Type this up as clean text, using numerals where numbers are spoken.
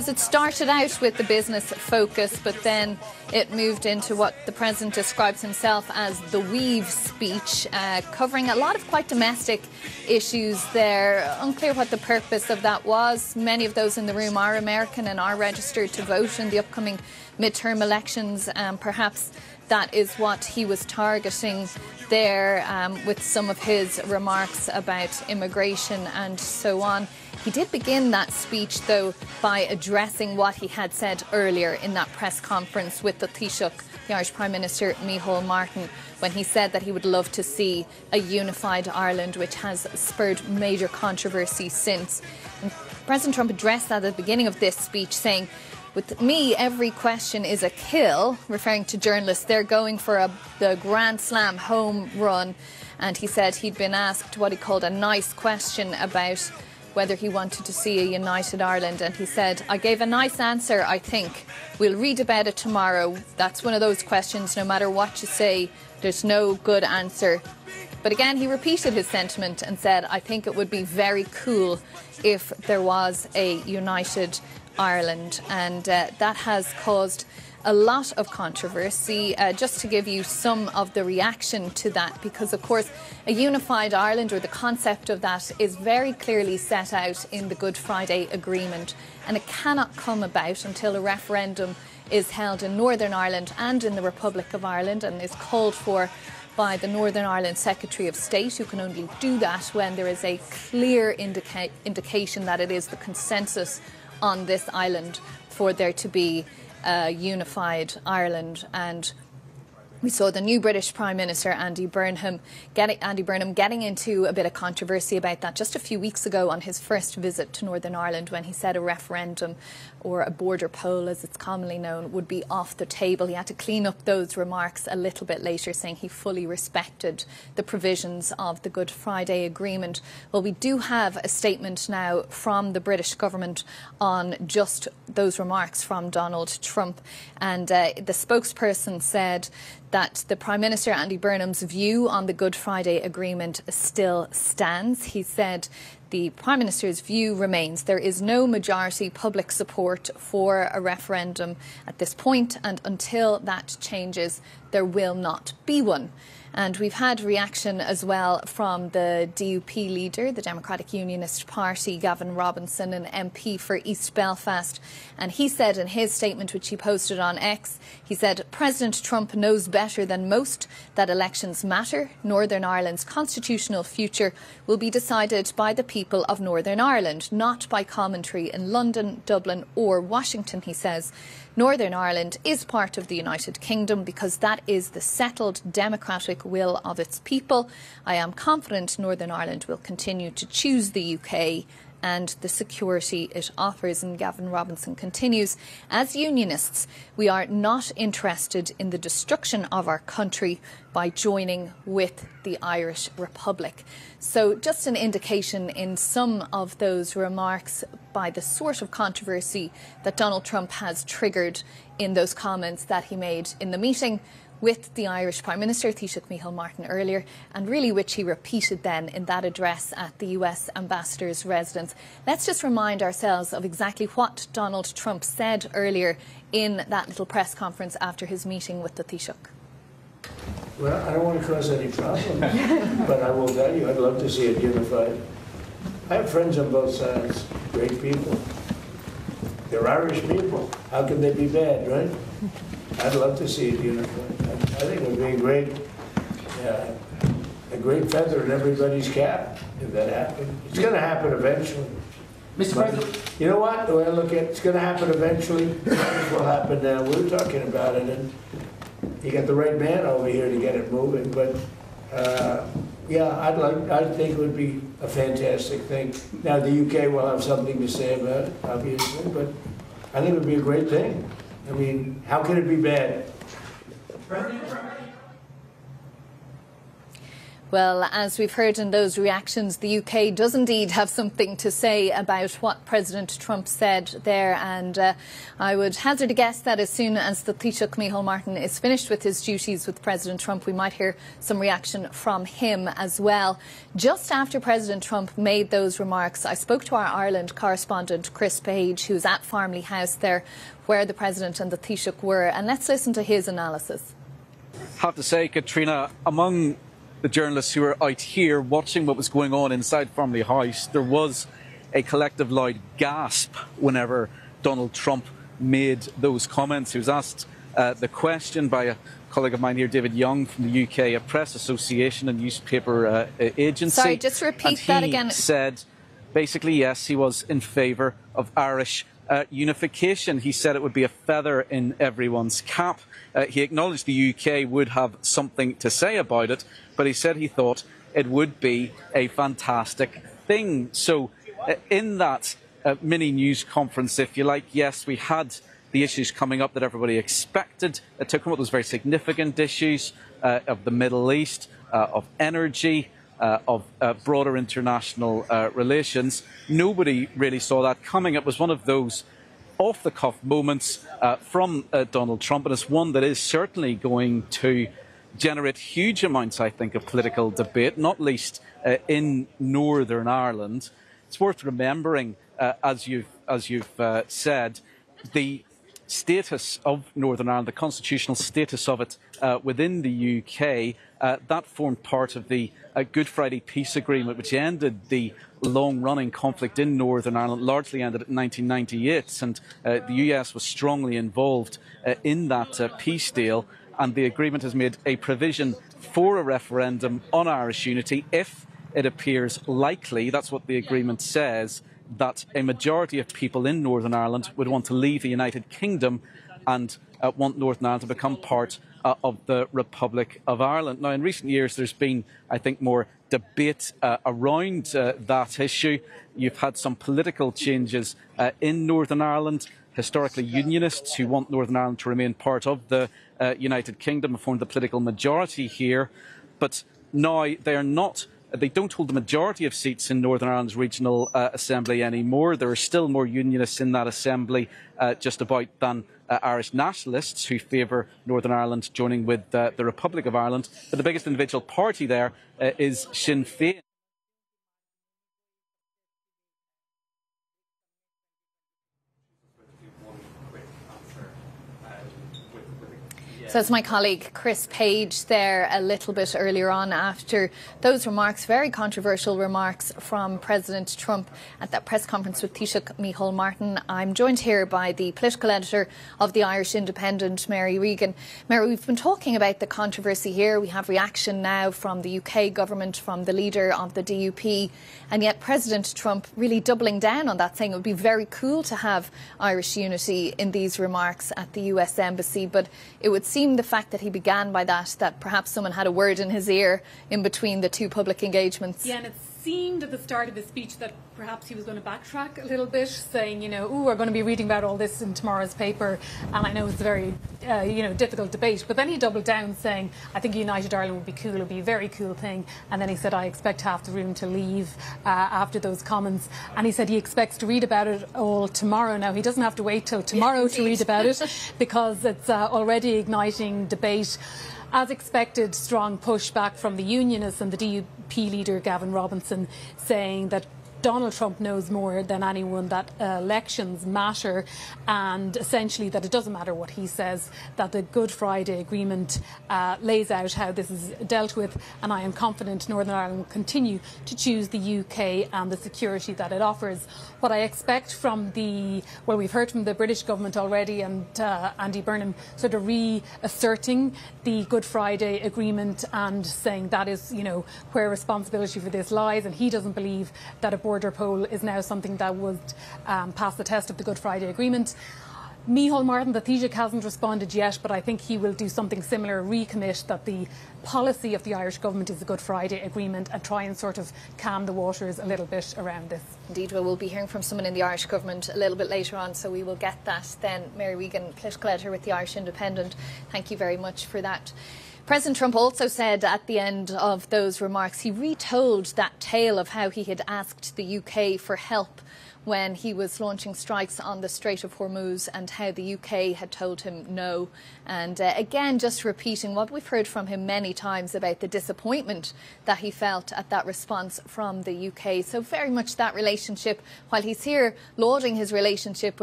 it started out with the business focus, but then it moved into what the President describes himself as the weave speech, covering a lot of quite domestic issues there. Unclear what the purpose of that was. Many of those in the room are American and are registered to vote in the upcoming midterm elections. Perhaps that is what he was targeting there with some of his remarks about immigration and so on. He did begin that speech, though, by addressing what he had said earlier in that press conference with the Taoiseach, the Irish Prime Minister Micheál Martin, when he said that he would love to see a unified Ireland, which has spurred major controversy since. And President Trump addressed that at the beginning of this speech, saying, "With me, every question is a kill," referring to journalists. They're going for the Grand Slam home run. And he said he'd been asked what he called a nice question about whether he wanted to see a united Ireland. And he said, "I gave a nice answer, I think. We'll read about it tomorrow. That's one of those questions, no matter what you say, there's no good answer." But again, he repeated his sentiment and said, "I think it would be very cool if there was a united Ireland." And that has caused a lot of controversy. Just to give you some of the reaction to that, because of course a unified Ireland, or the concept of that, is very clearly set out in the Good Friday Agreement, and it cannot come about until a referendum is held in Northern Ireland and in the Republic of Ireland, and is called for by the Northern Ireland Secretary of State, who can only do that when there is a clear indication that it is the consensus on this island for there to be a unified Ireland. And we saw the new British Prime Minister, Andy Burnham, getting into a bit of controversy about that just a few weeks ago on his first visit to Northern Ireland, when he said a referendum, or a border poll as it's commonly known, would be off the table. He had to clean up those remarks a little bit later, saying he fully respected the provisions of the Good Friday Agreement. Well, we do have a statement now from the British government on just those remarks from Donald Trump. And the spokesperson said that the Prime Minister, Andy Burnham's view on the Good Friday Agreement still stands. He said the Prime Minister's view remains there is no majority public support for a referendum at this point, and until that changes, there will not be one. And we've had reaction as well from the DUP leader, the Democratic Unionist Party, Gavin Robinson, an MP for East Belfast. And he said in his statement, which he posted on X, he said, "President Trump knows better than most that elections matter. Northern Ireland's constitutional future will be decided by the people of Northern Ireland, not by commentary in London, Dublin or Washington," he says. "Northern Ireland is part of the United Kingdom because that is the settled democratic will of its people. I am confident Northern Ireland will continue to choose the UK and the security it offers." And Gavin Robinson continues, "As unionists, we are not interested in the destruction of our country by joining with the Irish Republic." So just an indication in some of those remarks by the sort of controversy that Donald Trump has triggered in those comments that he made in the meeting with the Irish Prime Minister, Taoiseach Micheál Martin, earlier, and really which he repeated then in that address at the US Ambassador's residence. Let's just remind ourselves of exactly what Donald Trump said earlier in that little press conference after his meeting with the Taoiseach. Well, I don't want to cause any problems, but I will tell you, I'd love to see it unified. I have friends on both sides, great people. They're Irish people. How can they be bad, right? I'd love to see it unified. I think it would be a great feather in everybody's cap if that happened. It's going to happen eventually. Mr. President. You know what? The way I look at it, it's going to happen eventually. It might as well happen now. We were talking about it, and you got the right man over here to get it moving. But yeah, I think it would be a fantastic thing. Now the UK will have something to say about it, obviously, but I think it would be a great thing. I mean, how can it be bad? Well, as we've heard in those reactions, the UK does indeed have something to say about what President Trump said there. And I would hazard a guess that as soon as the Taoiseach Micheál Martin is finished with his duties with President Trump, we might hear some reaction from him as well. Just after President Trump made those remarks, I spoke to our Ireland correspondent, Chris Page, who's at Farmley House there, where the President and the Taoiseach were. And let's listen to his analysis. I have to say, Katrina, among the journalists who were out here watching what was going on inside Farmley House, there was a collective loud gasp whenever Donald Trump made those comments. He was asked the question by a colleague of mine here, David Young from the UK, a press association and newspaper agency. Sorry, just repeat that again. He said, basically, yes, he was in favour of Irish unification. He said it would be a feather in everyone's cap. He acknowledged the UK would have something to say about it, but he said he thought it would be a fantastic thing. So in that mini news conference, if you like, yes, we had the issues coming up that everybody expected. It took on what those very significant issues of the Middle East, of energy, of broader international relations. Nobody really saw that coming. It was one of those off-the-cuff moments from Donald Trump, and it's one that is certainly going to generate huge amounts, I think, of political debate, not least in Northern Ireland. It's worth remembering, as you've said, the status of Northern Ireland, the constitutional status of it within the UK, that formed part of the Good Friday Peace Agreement, which ended the long-running conflict in Northern Ireland, largely ended in 1998, and the US was strongly involved in that peace deal, and the agreement has made a provision for a referendum on Irish unity if it appears likely, that's what the agreement says, that a majority of people in Northern Ireland would want to leave the United Kingdom and want Northern Ireland to become part of the Republic of Ireland. Now, in recent years, there's been, I think, more debate around that issue. You've had some political changes in Northern Ireland. Historically, unionists who want Northern Ireland to remain part of the United Kingdom have formed the political majority here. But now they don't hold the majority of seats in Northern Ireland's regional assembly anymore. There are still more unionists in that assembly just about than Irish nationalists who favour Northern Ireland joining with the Republic of Ireland. But the biggest individual party there is Sinn Féin. So it's my colleague Chris Page there a little bit earlier on after those remarks, very controversial remarks from President Trump at that press conference with Taoiseach Micheál Martin. I'm joined here by the political editor of the Irish Independent, Mary Regan. Mary, we've been talking about the controversy here. We have reaction now from the UK government, from the leader of the DUP, and yet President Trump really doubling down on that, saying it would be very cool to have Irish unity in these remarks at the US Embassy, but it would seem the fact that he began by that perhaps someone had a word in his ear in between the two public engagements. Yeah, and it seemed at the start of his speech that perhaps he was going to backtrack a little bit, saying, we're going to be reading about all this in tomorrow's paper, and I know it's a very, difficult debate. But then he doubled down, saying, I think United Ireland would be cool, it would be a very cool thing. And then he said, I expect half the room to leave after those comments. And he said he expects to read about it all tomorrow. Now, he doesn't have to wait till tomorrow to read about it, because it's already igniting debate. As expected, strong pushback from the Unionists and the DUP leader Gavin Robinson, saying that Donald Trump knows more than anyone that elections matter, and essentially that it doesn't matter what he says, that the Good Friday Agreement lays out how this is dealt with, and I am confident Northern Ireland will continue to choose the UK and the security that it offers. What I expect from we've heard from the British government already, and Andy Burnham sort of reasserting the Good Friday Agreement and saying that is, where responsibility for this lies, and he doesn't believe that a border poll is now something that would pass the test of the Good Friday Agreement. Micheál Martin, the Taoiseach, hasn't responded yet, but I think he will do something similar, recommit that the policy of the Irish government is the Good Friday Agreement, and try and sort of calm the waters a little bit around this. Indeed, we'll be hearing from someone in the Irish government a little bit later on, so we will get that then. Mary Regan, political editor with the Irish Independent, thank you very much for that. President Trump also said at the end of those remarks, he retold that tale of how he had asked the UK for help when he was launching strikes on the Strait of Hormuz and how the UK had told him no. And again, just repeating what we've heard from him many times about the disappointment that he felt at that response from the UK. So very much that relationship, while he's here lauding his relationship